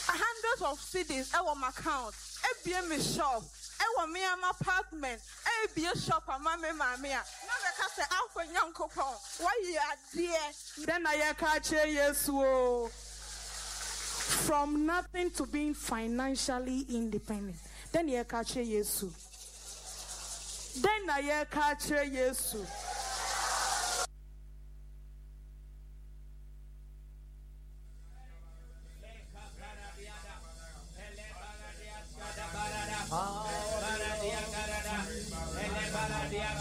hundreds of CDs I want my account. A me shop. I want me an apartment. A be a shop and mamma mia. Now I can say out for young coupon. Why you are dear? Then I catch yes. From nothing to being financially independent. Then you catch yes. Then I catch yes.